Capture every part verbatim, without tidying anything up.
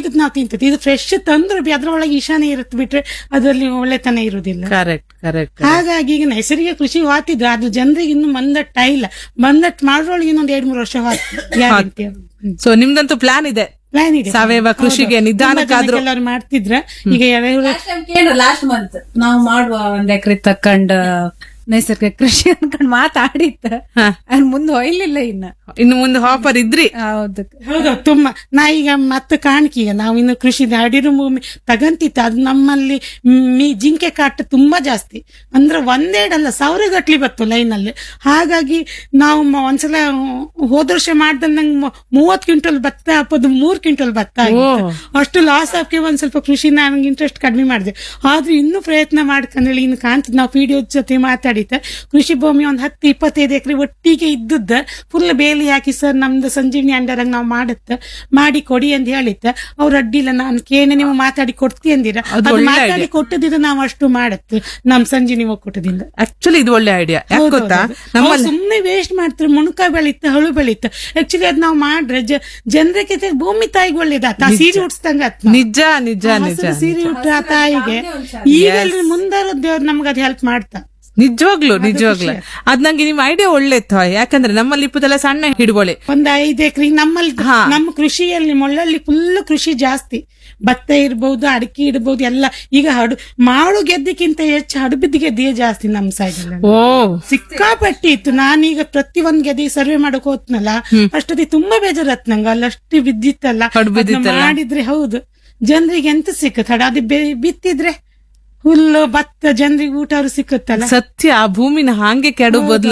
ಇಲ್ದದ್ ನಾವು ತಿಂತದ್ದು. ಇದು ಫ್ರೆಶ್ ತಂದ್ರು ಬಿ ಅದ್ರೊಳಗೆ ಈಶಾನೆ ಇರುತ್ತೆ ಬಿಟ್ರೆ ಅದರಲ್ಲಿ ಒಳ್ಳೆತನ ಇರುವುದಿಲ್ಲ. Correct correct. ಹಾಗಾಗಿ ಈಗ ನೈಸರ್ಗಿಕ ಕೃಷಿ ಹೋಗ್ತಿದ್ರು, ಅದು ಜನರಿಗೆ ಇನ್ನು ಬಂದಟ್ಟ ಇಲ್ಲ. ಬಂದಟ್ ಮಾಡ್ರೊಳಗೆ ಇನ್ನೊಂದ್ ಎರಡ್ ಮೂರು ವರ್ಷ ಗ್ಯಾರಂಟಿ. ಸೊ ನಿಮ್ದಂತೂ ಪ್ಲಾನ್ ಇದೆ ಪ್ಲಾನ್ ಇದೆ ಸಾವಯವ ಕೃಷಿಗೆ ನಿಧಾನಕ್ಕಾದ್ರೂ ಎಲ್ಲರೂ ಮಾಡ್ತಿದ್ರ. ಈಗ ಲಾಸ್ಟ್ ಮಂತ್ ನಾವು ಮಾಡುವ ಒಂದ್ ಎಕರೆ ತಕೊಂಡ್ ನೈಸರ್ಗಿಕ ಕೃಷಿ ಅನ್ಕೊಂಡ್ ಮಾತಾಡಿತ್ತ ಮುಂದೆ ಹೊಯ್ಲಿಲ್ಲ. ಇನ್ನ ಇನ್ನು ಮುಂದೆ ಆಫರ್ ಇದ್ರಿ. ಹೌದು ಹೌದು ತುಂಬಾ. ನಾ ಈಗ ಮತ್ತೆ ಕಾಣಿಕೆ ಈಗ ನಾವು ಇನ್ನು ಕೃಷಿ ಅಡಿರು ಭೂಮಿ ತಗಂತಿತ್ತು, ಅದು ನಮ್ಮಲ್ಲಿ ಮೀ ಜಿಂಕೆ ಕಾಟ ತುಂಬಾ ಜಾಸ್ತಿ, ಅಂದ್ರೆ ಒಂದೇಡಲ್ಲ ಸಾವಿರ ಗಟ್ಲಿ ಬತ್ತು ಲೈನ್ ಅಲ್ಲಿ. ಹಾಗಾಗಿ ನಾವು ಒಂದ್ಸಲ ಹೋದ ವರ್ಷ ಮಾಡ್ದಲ್ಲಿ ನಂಗೆ ಮೂವತ್ ಕ್ವಿಂಟಲ್ ಭತ್ತ ಹಾಕೋದು ಮೂರ್ ಕ್ವಿಂಟಲ್ ಭತ್ತ ಆಗಿತ್ತು. ಅಷ್ಟು ಲಾಸ್ ಹಾಕಿ ಒಂದ್ ಸ್ವಲ್ಪ ಕೃಷಿ ನನಗೆ ಇಂಟ್ರೆಸ್ಟ್ ಕಡಿಮೆ ಮಾಡಿದೆ. ಆದ್ರೂ ಇನ್ನೂ ಪ್ರಯತ್ನ ಮಾಡ್ಕೊಂಡೇಳಿ ಇನ್ನು ಕಾಣ್ತದೆ. ನಾವು ಪಿಡಿಒ ಜೊತೆ ಮಾತಾಡಿದ್ದೆ, ಕೃಷಿ ಭೂಮಿ ಒಂದ್ ಹತ್ತು ಇಪ್ಪತ್ತೈದು ಎಕರೆ ಒಟ್ಟಿಗೆ ಇದ್ದದ್ದ ಫುಲ್ ಬೇಲಿ ಹಾಕಿ ಸರ್ ನಮ್ದು ಸಂಜೀವಿನಿ ಅಂಡರ್ ನಾವು ಮಾಡುತ್ತ ಮಾಡಿ ಕೊಡಿ ಅಂತ ಹೇಳಿತ್ತ. ಅವ್ರು ಅಡ್ಡಿಲ್ಲ ನಾನು ಕೇನೆ ನೀವು ಮಾತಾಡಿ ಕೊಡ್ತಿ ಅಂದಿರ, ಅದು ಮಾತಾಡಿ ಕೊಟ್ಟದಿದ್ರೆ ನಾವು ಅಷ್ಟು ಮಾಡತ್ತೆ ನಮ್ ಸಂಜೀವಿನಿ ಒಕ್ಕೂಟದಿಂದ. ಆಕ್ಚುಲಿ ಇದು ಒಳ್ಳೆ ಐಡಿಯಾ. ಗೊತ್ತಾ, ಸುಮ್ನೆ ವೇಸ್ಟ್ ಮಾಡ್ತಾರೆ. ಮುಣಕ ಬೆಳೀತ, ಹಳು ಬೆಳೀತ. ಆಕ್ಚುಲಿ ಅದ್ ನಾವ್ ಮಾಡ್ರೆ ಜನರಿಗೆ ಭೂಮಿ ತಾಯಿಗೆ ಒಳ್ಳೇದಾತ. ಸೀರೆ ಉಡ್ಸ್ದಂಗ ನಿಜ ನಿಜ ನಿಜ. ಸೀರೆ ಉಟ್ಟ ತಾಯಿಗೆ ಈಗ ಮುಂದಾರ ದೇವ್ರು ನಮ್ಗೆ ಅದ್ ಹೆಲ್ಪ್ ಮಾಡ್ತಾ. ನಿಜವಾಗ್ಲು ನಿಜವಾಗ್ಲು ಅದ್ ನಂಗೆ ನಿಮ್ ಐಡಿಯಾ ಒಳ್ಳೆತ್ತು. ಯಾಕಂದ್ರೆ ನಮ್ಮಲ್ಲಿ ಇಪ್ಪದೆಲ್ಲ ಸಣ್ಣ ಹಿಡುವಳಿ ಒಂದ್ ಐದು ಎಕರೆ ನಮ್ಮಲ್ಲಿ ನಮ್ಮ ಕೃಷಿಯಲ್ಲಿ ಮೊಳ್ಳಲ್ಲಿ ಫುಲ್ ಕೃಷಿ ಜಾಸ್ತಿ. ಭತ್ತ ಇರ್ಬಹುದು, ಅಡಿಕೆ ಇಡಬಹುದು ಎಲ್ಲ. ಈಗ ಹಡು ಮಾಡು ಗೆದ್ದಿಕ್ಕಿಂತ ಹೆಚ್ಚು ಹಡುಬಿದ್ದ ಗೆದ್ದಿಗೆ ಜಾಸ್ತಿ ನಮ್ ಸೈಡ್. ಓ ಸಿಕ್ಕಾಪಟ್ಟಿ ಇತ್ತು. ನಾನೀಗ ಪ್ರತಿ ಒಂದ್ ಗೆದ್ದಿಗೆ ಸರ್ವೆ ಮಾಡಕ್ ಹೋತ್ನಲ್ಲ, ಅಷ್ಟೊತ್ತಿ ತುಂಬಾ ಬೇಜಾರತ್ ನಂಗೆ. ಅಲ್ಲಷ್ಟು ಬಿದ್ದಿತ್ತಲ್ಲ ಮಾಡಿದ್ರೆ. ಹೌದು, ಜನರಿಗೆ ಎಂತ ಸಿಕ್ಕತ್ ಹಡ ಅದು ಬಿತ್ತಿದ್ರೆ ಹುಲ್ಲು ಭತ್ತ ಜನರಿಗೆ ಊಟ ಅವ್ರು ಸಿಕ್ಕತ್ತಲ್ಲ. ಸತ್ಯ, ಆ ಭೂಮಿನ ಹಾಗೆ ಕೆಡು ಬದ್ಲ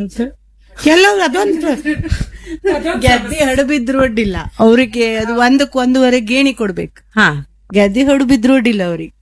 ಕೆಲವ್ರು ಅದೊಂದು ಗೆದ್ದಿ ಹಡಬಿದ್ರು ಅಡ್ಡಿಲ್ಲ ಅವ್ರಿಗೆ, ಅದು ಒಂದಕ್ಕೆ ಒಂದೂವರೆ ಗೇಣಿ ಕೊಡ್ಬೇಕು. ಹಾ ಗೆದ್ದಿ ಹೊಡಬಿದ್ರು ಅಡ್ಡಿಲ್ಲ ಅವ್ರಿಗೆ.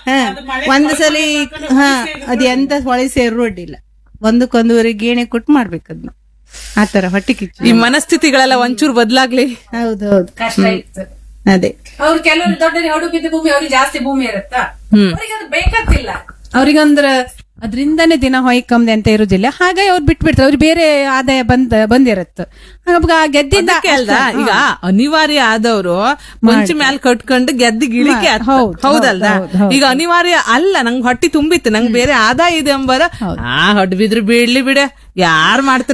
ಒಂದ್ ಸಲ ಹಾ ಅದ್ ಎಂತ ಹೊಳೆ ಸೇರು ಅಡ್ಡಿಲ್ಲ, ಒಂದಕ್ಕೆ ಒಂದೂವರೆ ಗೇಣಿ ಕೊಟ್ಟು ಮಾಡ್ಬೇಕದ್ನ. ಆತರ ಹೊಟ್ಟೆ ಕಿಚ್ಚು. ಈ ಮನಸ್ಥಿತಿಗಳೆಲ್ಲ ಒಂಚೂರು ಬದ್ಲಾಗ್ಲಿ. ಹೌದೌದು, ಕಷ್ಟ ಇತ್ತು. ಅದೇ ಅವ್ರು ಕೆಲವರು ದೊಡ್ಡ ಹೊಡು ಬಿದ್ದ ಭೂಮಿ ಅವ್ರಿಗೆ ಜಾಸ್ತಿ ಭೂಮಿ ಇರುತ್ತಾ, ಅವ್ರಿಗೆ ಅದು ಬೇಕಾಗ್ತಿಲ್ಲ. ಅವ್ರಿಗಂದ್ರ ಅದ್ರಿಂದಾನೇ ದಿನ ಹೊಯ್ಕಮ್ದೆ ಅಂತ ಇರುದಿಲ್ಲ. ಹಾಗಾಗಿ ಅವ್ರು ಬಿಟ್ಬಿಡ್ತಾರೆ. ಅವ್ರಿಗೆ ಬೇರೆ ಆದಾಯ ಬಂದ ಬಂದಿರತ್ತ. ಗೆದ್ದಿಂದ ಈಗ ಅನಿವಾರ್ಯ ಆದವರು ಮುಂಚೆ ಮ್ಯಾಲ ಕಟ್ಕೊಂಡು ಗೆದ್ದಿ ಗಿಳಿಕೆ ಹೌದಲ್ದ. ಈಗ ಅನಿವಾರ್ಯ ಅಲ್ಲ, ನಂಗ್ ಹೊಟ್ಟಿ ತುಂಬಿತ್ತು, ನಂಗ್ ಬೇರೆ ಆದಾಯ ಇದೆ ಎಂಬರ ಆ ಹೊಡ್ ಬಿದ್ರೆ ಬೀಳ್ಲಿ ಬಿಡ, ಯಾರು ಮಾಡ್ತಾರ.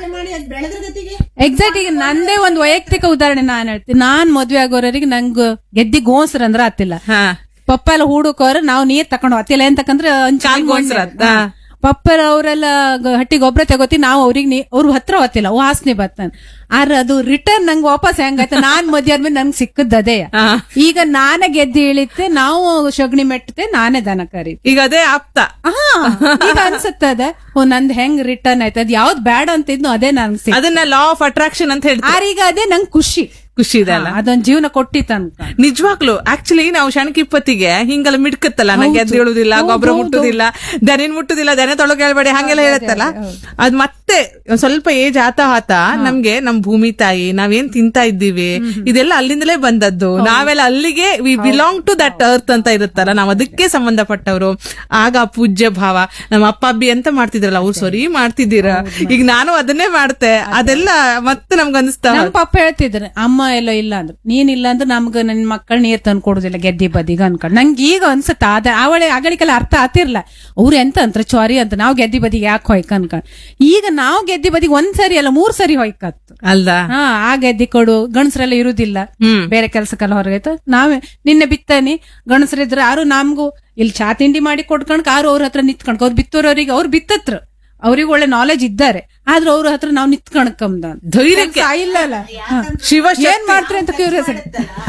ಎಕ್ಸಾಕ್ಟ್. ಈಗ ನಂದೇ ಒಂದ್ ವೈಯಕ್ತಿಕ ಉದಾಹರಣೆ ನಾನ್ ಹೇಳ್ತೀನಿ. ನಾನ್ ಮದ್ವೆ ಆಗೋರಿಗೆ ನಂಗ್ ಗೆದ್ದಿ ಗೋಸ್ರ ಅಂದ್ರ ಆತಿಲ್ಲ. ಪಪ್ಪ ಎಲ್ಲ ಹೂಡಕೋರ ನಾವು ನೀರ್ ತಕೊಂಡ್ ಹೋಗ್ತಿಲ್ಲ ಅಂತಕಂದ್ರೆ ಪಪ್ಪರ್ ಅವರೆಲ್ಲ ಹಟ್ಟಿ ಗೊಬ್ಬರ ತಗೋತಿ, ನಾವು ಅವ್ರಿಗೆ ಅವ್ರ ಹತ್ರ ಹೋಗ್ತಿಲ್ಲ, ವಾಸನೆ ಬರ್ತಾನೆ. ಆದ್ರೆ ಅದು ರಿಟರ್ನ್ ನಂಗೆ ವಾಪಸ್ ಹೆಂಗಾಯ್ತು, ನಾನ್ ಮದ್ವೆ ಆದ್ಮೇಲೆ ನಂಗೆ ಸಿಕ್ಕದ್ದೇ. ಈಗ ನಾನೇ ಗೆದ್ದಿ ಇಳಿತೆ, ನಾವು ಸಗಣಿ ಮೆಟ್ಟತೆ, ನಾನೇ ದನ ಕರಿ. ಈಗ ಅದೇ ಆಪ್ತ ಈಗ ಅನ್ಸುತ್ತದ ಓ ನಂದ್ ಹೆಂಗ್ ರಿಟರ್ನ್ ಆಯ್ತು. ಅದ್ ಯಾವ್ದ್ ಬ್ಯಾಡ್ ಅಂತಿದ್ನು ಅದೇ ನಂಗೆ, ಅದನ್ನ ಲಾ ಆಫ್ ಅಟ್ರಾಕ್ಷನ್ ಅಂತ ಹೇಳಿ. ಈಗ ಅದೇ ನಂಗೆ ಖುಷಿ ಖುಷಿ ಇದೆ ಅಲ್ಲ, ಅದೊಂದ್ ಜೀವನ ಕೊಟ್ಟಿತ್ತ ನಿಜವಾಗ್ಲು. ಆಕ್ಚುಲಿ ನಾವು ಶಣಕಿಪ್ಪತ್ತಿಗೆ ಹಿಂಗೆಲ್ಲ ಮಿಡ್ಕತ್ತಲ್ಲ, ನಂಗೆ ಎದ್ದು ಹೇಳುದಿಲ್ಲ, ಗೊಬ್ಬರ ಮುಟ್ಟುದಿಲ್ಲ, ದನಿನ್ ಮುಟ್ಟುದಿಲ್ಲ, ದನ ತೊಳಗೆ ಹೇಳ್ಬೇಡಿ ಹಂಗೆಲ್ಲ ಹೇಳತ್ತಲ್ಲ. ಅದ್ ಮತ್ತೆ ಸ್ವಲ್ಪ ಏಜ್ ಆತ ಆತ ನಮ್ಗೆ ನಮ್ ಭೂಮಿ ತಾಯಿ ನಾವೇನ್ ತಿಂತಾ ಇದ್ದೀವಿ ಇದೆಲ್ಲ ಅಲ್ಲಿಂದಲೇ ಬಂದದ್ದು. ನಾವೆಲ್ಲ ಅಲ್ಲಿಗೆ we belong to that earth ಅಂತ ಇರುತ್ತಲ್ಲ, ನಾವ್ ಅದಕ್ಕೆ ಸಂಬಂಧಪಟ್ಟವ್ರು. ಆಗ ಪೂಜ್ಯ ಭಾವ. ನಮ್ಮ ಅಪ್ಪ ಅಬ್ಬಿ ಎಂತ ಮಾಡ್ತಿದ್ರಲ್ಲ, ಅವ್ರು ಸರಿ ಮಾಡ್ತಿದ್ದೀರ, ಈಗ ನಾನು ಅದನ್ನೇ ಮಾಡ್ತೆ. ಅದೆಲ್ಲ ಮತ್ತೆ ನಮ್ಗೆ ಅನಿಸ್ತಾ. ನಮ್ಮ ಪಪ್ಪ ಹೇಳ್ತಿದ್ರೆ ಅಮ್ಮ ಎಲ್ಲ ಇಲ್ಲ ಅಂದ್ರು, ನೀನ್ ಇಲ್ಲ ಅಂದ್ರೆ ನಮ್ಗ ನನ್ ಮಕ್ಕಳು ನೀರ್ ತಂದು ಕೊಡುದಿಲ್ಲ ಗೆದ್ದಿ ಬದಿಗ ಅನ್ಕೊಂಡ್. ನಂಗೆ ಈಗ ಅನ್ಸತ್ತ ಅದ ಅವಳೆ ಅಗಳಿಗೆಲ್ಲ ಅರ್ಥ ಆತಿರ್ಲ. ಅವ್ರು ಎಂತ ಅಂತ ಚಾರಿ ಅಂತ ನಾವು ಗೆದ್ದಿ ಬದಿಗೆ ಯಾಕೆ ಹೊಯ್ಕ ಅನ್ಕೊಂಡ್. ಈಗ ನಾವು ಗೆದ್ದಿ ಬದಿಗೆ ಒಂದ್ ಸರಿ ಅಲ್ಲ ಮೂರ್ ಸರಿ ಹೊಯ್ಕತ್ತು ಅಲ್ದ. ಹಾ ಆ ಗೆದ್ದಿ ಕೊಡು, ಗಣಸರೆಲ್ಲ ಇರುದಿಲ್ಲ, ಬೇರೆ ಕೆಲ್ಸಕ್ಕೆಲ್ಲ ಹೊರಗಾಯ್ತು. ನಾವೇ ನಿನ್ನೆ ಬಿತ್ತಾನಿ ಗಣಸರಿದ್ರೆ ಯಾರು ನಮ್ಗೂ ಇಲ್ಲಿ ಚಾ ತಿಂಡಿ ಮಾಡಿ ಕೊಟ್ಕೊಂಡ್ ಯಾರು ಅವ್ರ ಹತ್ರ ನಿತ್ಕೊಂಡ್. ಅವ್ರು ಬಿತ್ತೋರವ್ರಿಗೆ ಅವ್ರು ಬಿತ್ತತ್ರ, ಅವ್ರಿಗೆ ಒಳ್ಳೆ ನಾಲೆಜ್ ಇದ್ದಾರೆ, ಆದ್ರೆ ಅವ್ರ ಹತ್ರ ನಾವ್ ನಿತ್ಕಣಕಂದ ಧೈರ್ಯಕ್ಕೆ ಇಲ್ಲಲ್ಲ. ಶಿವ ಏನ್ ಮಾಡ್ತಾರೆ ಅಂತ ಕ್ಯೂರಿಯಾಸಿಟಿ.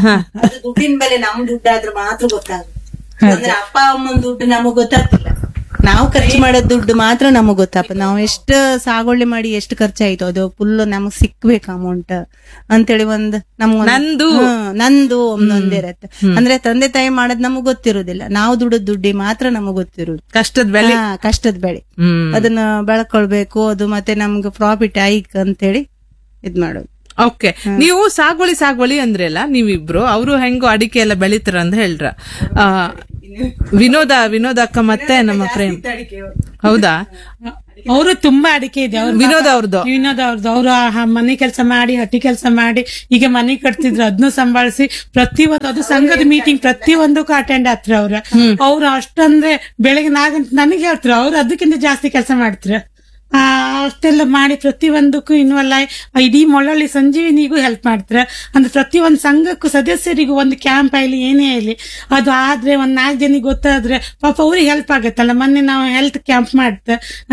ದುಡ್ಡಿನ ಬೆಲೆ ನಮ್ ದುಡ್ಡಾದ್ರೆ ಮಾತ್ರ ಗೊತ್ತಾಗುತ್ತೆ. ಅಂದ್ರೆ ಅಪ್ಪ ಅಮ್ಮನ ದುಡ್ಡು ನಮಗ್ ಗೊತ್ತಾಗ್ತಿಲ್ಲ. ನಾವು ಖರ್ಚು ಮಾಡೋ ದುಡ್ಡು ಮಾತ್ರ ನಮಗ್ ಗೊತ್ತಪ್ಪ. ನಾವು ಎಷ್ಟು ಸಾಗುವಳಿ ಮಾಡಿ ಎಷ್ಟು ಖರ್ಚಾಯ್ತು ಅದು ಫುಲ್ ನಮಗ್ ಸಿಕ್ಬೇಕು ಅಮೌಂಟ್ ಅಂತೇಳಿ ಒಂದ್ ನಮ್ಗ ನಂದು ನಂದು ಒಂದೊಂದೇ ಇರತ್ತೆ. ಅಂದ್ರೆ ತಂದೆ ತಾಯಿ ಮಾಡೋದ್ ನಮಗ್ ಗೊತ್ತಿರುದಿಲ್ಲ, ನಾವು ದುಡ್ಡು ದುಡ್ಡಿ ಮಾತ್ರ ನಮಗ್ ಗೊತ್ತಿರುದು. ಕಷ್ಟದ ಬೆಳೆ, ಕಷ್ಟದ ಬೆಳೆ ಅದನ್ನ ಬೆಳ್ಕೊಳ್ಬೇಕು. ಅದು ಮತ್ತೆ ನಮ್ಗೆ ಪ್ರಾಫಿಟ್ ಆಯ್ಕ್ ಅಂತೇಳಿ ಇದ್ ಮಾಡೋದು. ಓಕೆ, ನೀವು ಸಾಗುವಳಿ ಸಾಗುವಳಿ ಅಂದ್ರಲ್ಲ ನೀವಿಬ್ರು, ಅವರು ಹೆಂಗೋ ಅಡಿಕೆ ಎಲ್ಲ ಬೆಳಿತಾರ ಅಂತ ಹೇಳ್ರ. ವಿನೋದ ವಿನೋದ ಅಕ್ಕ ಮತ್ತೆ ನಮ್ಮ ಪ್ರೇಮ್, ಹೌದಾ? ಅವರು ತುಂಬಾ ಅಡಿಕೆ ಇದೆ ಅವ್ರು ವಿನೋದ್ ಅವ್ರದ್ದು ವಿನೋದ್ ಅವ್ರದ್ದು ಅವರು ಮನೆ ಕೆಲಸ ಮಾಡಿ ಹಟ್ಟಿ ಕೆಲಸ ಮಾಡಿ ಈಗ ಮನೆ ಕಟ್ತಿದ್ರು ಅದನ್ನು ಸಂಭಾಳಿಸಿ ಪ್ರತಿಯೊಂದು ಅದು ಸಂಘದ ಮೀಟಿಂಗ್ ಪ್ರತಿಯೊಂದಕ್ಕೂ ಅಟೆಂಡ್ ಆಗ್ತಾರೆ ಅವ್ರ ಅವ್ರು ಅಷ್ಟಂದ್ರೆ ಬೆಳಗ್ಗೆ ನಾಲ್ಕು ಗಂಟೆ ನನಗೆ ಹೇಳ್ತಾರೆ ಅವ್ರು ಅದಕ್ಕಿಂತ ಜಾಸ್ತಿ ಕೆಲಸ ಮಾಡ್ತಾರೆ. ಆ ಅಷ್ಟೆಲ್ಲ ಮಾಡಿ ಪ್ರತಿಯೊಂದಕ್ಕೂ ಇನ್ವಾಲ್ವ್ ಇಡೀ ಮೊಳಲಿ ಸಂಜೀವಿನಿಗೂ ಹೆಲ್ಪ್ ಮಾಡ್ತಾರೆ. ಅಂದ್ರೆ ಪ್ರತಿಯೊಂದು ಸಂಘಕ್ಕೂ ಸದಸ್ಯರಿಗೂ ಒಂದು ಕ್ಯಾಂಪ್ ಆಗಲಿ ಏನೇ ಆಗಲಿ ಅದು ಆದ್ರೆ ಒಂದ್ ನಾಲ್ಕು ಜನಿಗೆ ಗೊತ್ತಾದ್ರೆ ಪಾಪ ಅವ್ರಿಗೆ ಹೆಲ್ಪ್ ಆಗತ್ತಲ್ಲ. ಮೊನ್ನೆ ನಾವು ಹೆಲ್ತ್ ಕ್ಯಾಂಪ್ ಮಾಡ್ತ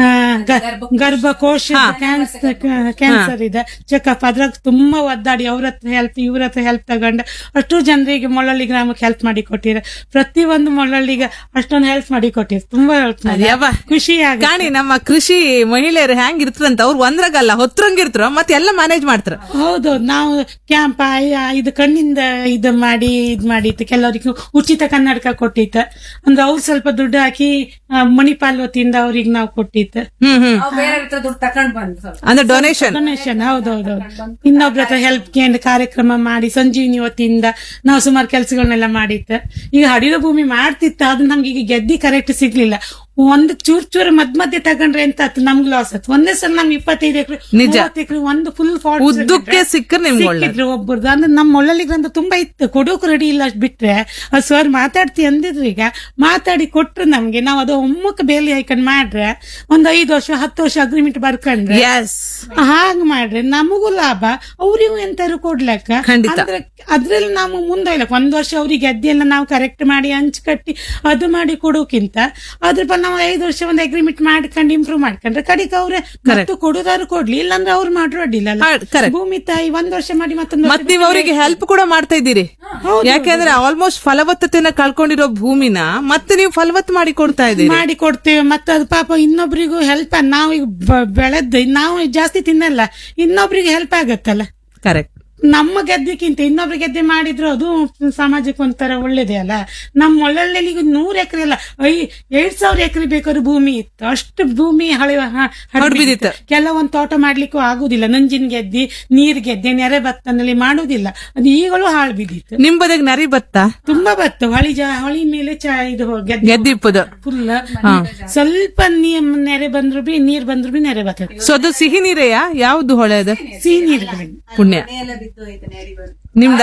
ಗರ್ಭಕೋಶ ಕ್ಯಾನ್ಸರ್ ಕ್ಯಾನ್ಸರ್ ಇದೆ ಚೆಕಪ್ ಅದ್ರಾಗ ತುಂಬಾ ಒದ್ದಾಡಿ ಅವ್ರ ಹತ್ರ ಹೆಲ್ಪ್ ಇವ್ರ ಹತ್ರ ಹೆಲ್ಪ್ ತಗೊಂಡು ಅಷ್ಟು ಜನರಿಗೆ ಮೊಳಲಿ ಗ್ರಾಮಕ್ಕೆ ಹೆಲ್ಪ್ ಮಾಡಿ ಕೊಟ್ಟಿರ. ಪ್ರತಿಯೊಂದು ಮೊಳಲಿಗೆ ಅಷ್ಟೊಂದು ಹೆಲ್ಪ್ ಮಾಡಿ ಕೊಟ್ಟಿರ. ತುಂಬಾ ಹೆಲ್ಪ್ ಮಾಡಿ ಖುಷಿ ಆಗ ಕಾಣಿ ನಮ್ಮ ಕೃಷಿ ಮಹಿಳೆಯರು ಹೆಂಗ್ ಇರ್ತದಂತ ಅವ್ರು ಒಂದ್ರಾಗಲ್ಲ ಹೊತ್ತರಂಗಿರ್ತಾರ ಮತ್ತೆ ಎಲ್ಲ ಮ್ಯಾನೇಜ್ ಮಾಡ್ತಾರ. ಹೌದು ನಾವು ಕ್ಯಾಂಪ್ ಇದು ಕಣ್ಣಿಂದ ಇದು ಮಾಡಿ ಇದ್ ಮಾಡಿತ್ತು ಕೆಲವರಿಗೆ ಉಚಿತ ಕನ್ನಡಕ ಕೊಟ್ಟಿತ್ತು. ಅಂದ್ರೆ ಅವ್ರು ಸ್ವಲ್ಪ ದುಡ್ಡು ಹಾಕಿ ಮಣಿಪಾಲ್ ವತಿಯಿಂದ ಅವ್ರಿಗೆ ನಾವು ಕೊಟ್ಟಿತ್ತು. ಹ್ಮ್ ಹ್ಮ್ ಅಂದ್ರೆ ಡೊನೇಷನ್ ಡೊನೇಷನ್ ಹೌದೌದೌದು. ಇನ್ನೊಬ್ರ ಹತ್ರ ಹೆಲ್ಪ್ ಕೇಂದ್ರ ಕಾರ್ಯಕ್ರಮ ಮಾಡಿ ಸಂಜೀವಿನಿ ವತಿಯಿಂದ ನಾವು ಸುಮಾರು ಕೆಲಸಗಳನ್ನೆಲ್ಲ ಮಾಡಿತ್ತು. ಈಗ ಹಡಿದ ಭೂಮಿ ಮಾಡ್ತಿತ್ತು ಅದು ನಮ್ಗೆ ಈಗ ಗೆದ್ದಿ ಕರೆಕ್ಟ್ ಸಿಗ್ಲಿಲ್ಲ. ಒಂದು ಚೂರ್ ಚೂರ್ ಮದ್ ಮಧ್ಯೆ ತಗೊಂಡ್ರೆ ಎಂತ ಆಯ್ತು ನಮ್ಗೆ ಲಾಸ್ ಆಯ್ತು. ಒಂದೇ ಸಲ ನಮ್ಗೆ ಇಪ್ಪತ್ತೈದು ಎಕರೆ ಮೂವತ್ತು ಎಕರೆ ಒಂದು ಫುಲ್ ಉದ್ದಕ್ಕೆ ಸಿಕ್ಕರ್ ಸಿಕ್ಕಿದ್ರು ಒಬ್ಬರದು. ಅಂದ್ರೆ ನಮ್ಮ ಒಳ್ಳಲಿಗ್ರಂತ ತುಂಬಾ ಇತ್ತು ಕೊಡೋಕು ರೆಡಿ ಇಲ್ಲ ಅಷ್ಟ್ ಬಿಟ್ರೆ ಅದು ಸರ್ ಮಾತಾಡ್ತಿ ಅಂದಿದ್ರು. ಈಗ ಮಾತಾಡಿ ಕೊಟ್ರು ನಮ್ಗೆ ನಾವು ಅದು ಒಮ್ಮಕ್ಕೆ ಬೇಲಿ ಹಾಕೊಂಡ್ ಮಾಡ್ರೆ ಒಂದ್ ಐದು ವರ್ಷ ಹತ್ತು ವರ್ಷ ಅಗ್ರಿಮೆಂಟ್ ಬರ್ಕೊಂಡ್ರೆ ಹಾಗ್ ಮಾಡ್ರೆ ನಮಗೂ ಲಾಭ ಅವ್ರಿಗೂ ಎಂತಾರು ಕೊಡ್ಲಕ್ಕ. ಅಂದ್ರೆ ಅದ್ರಲ್ಲಿ ನಾವು ಮುಂದೊಯ್ಲಕ್ ಒಂದ್ ವರ್ಷ ಅವ್ರಿಗೆ ಗೆದ್ದಿ ಎಲ್ಲ ನಾವು ಕರೆಕ್ಟ್ ಮಾಡಿ ಹಂಚ್ ಕಟ್ಟಿ ಅದು ಮಾಡಿ ಕೊಡೋಕ್ಕಿಂತ ಅದ್ರ ಬ ನಾವು ಐದು ವರ್ಷ ಒಂದ್ ಅಗ್ರಿಮೆಂಟ್ ಮಾಡ್ಕೊಂಡು ಇಂಪ್ರೂವ್ ಮಾಡ್ಕೊಂಡ್ರೆ ಕಡಿಕ ಅವ್ರೆ ಮತ್ತು ಕೊಡುದಾರು ಕೊಡ್ಲಿ ಇಲ್ಲಾಂದ್ರೆ ಅವ್ರು ಮಾಡ್ರು ಅಡ್ಡಿಲ್ಲ. ಭೂಮಿ ತಾಯಿ ಒಂದ್ ವರ್ಷ ಮಾಡಿ ಮತ್ತೊಂದು ಮತ್ತೆ ನೀವು ಅವರಿಗೆ ಹೆಲ್ಪ್ ಕೂಡ ಮಾಡ್ತಾ ಇದ್ದೀರಿ. ಯಾಕೆಂದ್ರೆ ಆಲ್ಮೋಸ್ಟ್ ಫಲವತ್ತತೆನ ಕಳ್ಕೊಂಡಿರೋ ಭೂಮಿನ ಮತ್ತೆ ನೀವು ಫಲವತ್ತು ಮಾಡಿ ಕೊಡ್ತಾ ಇದ್ದೀರಿ. ಮಾಡಿ ಕೊಡ್ತೇವೆ ಮತ್ತೆ ಅದು ಪಾಪ ಇನ್ನೊಬ್ರಿಗೂ ಹೆಲ್ಪ್ ನಾವು ಈಗ ಬೆಳೆದ್ ನಾವು ಜಾಸ್ತಿ ತಿನ್ನಲ್ಲ ಇನ್ನೊಬ್ರಿಗೆ ಹೆಲ್ಪ್ ಆಗತ್ತಲ್ಲ. ಕರೆಕ್ಟ್. ನಮ್ಮ ಗೆದ್ದೆಕ್ಕಿಂತ ಇನ್ನೊಬ್ರು ಗೆದ್ದೆ ಮಾಡಿದ್ರು ಅದು ಸಮಾಜಕ್ಕೆ ಒಂಥರ ಒಳ್ಳೇದೇ ಅಲ್ಲ. ನಮ್ಮ ಒಳ್ಳೊಳ್ಳೆ ನೂರ್ ಎಕರೆ ಅಲ್ಲ ಐ ಎರಡ್ ಸಾವಿರ ಎಕರೆ ಬೇಕಾದ್ರೂ ಭೂಮಿ ಇತ್ತು. ಅಷ್ಟು ಭೂಮಿ ಹಳೆ ಹಡಬಿದಿತ್ತು. ಕೆಲವೊಂದು ತೋಟ ಮಾಡ್ಲಿಕ್ಕೂ ಆಗುದಿಲ್ಲ. ನಂಜಿನ ಗೆದ್ದಿ ನೀರ್ ಗೆದ್ದೆ ನೆರೆ ಭತ್ತನಲ್ಲಿ ಮಾಡುದಿಲ್ಲ ಅದು ಈಗಲೂ ಹಾಳು ಬಿದ್ದಿತ್ತು. ನಿಮ್ ಬದಗ್ ನರಿ ಭತ್ತ ತುಂಬಾ ಭತ್ತ ಹೊಳಿ ಜಾ ಹೊಳಿ ಮೇಲೆ ಚ ಇದು ಗೆದ್ದಿಪ್ಪದು ಫುಲ್ ಸ್ವಲ್ಪ ನೀರ್ ನೆರೆ ಬಂದ್ರು ಬಿ ನೀರ್ ಬಂದ್ರು ಬಿ ನೆರೆ ಬರ್ತದೆ. ಸೊ ಅದು ಸಿಹಿ ನೀರೆಯಾ ಯಾವ್ದು ಹೊಳೆ ಅದು ಸಿಹಿ ನೀರ್ ಪುಣ್ಯ ನಿಮ್ದ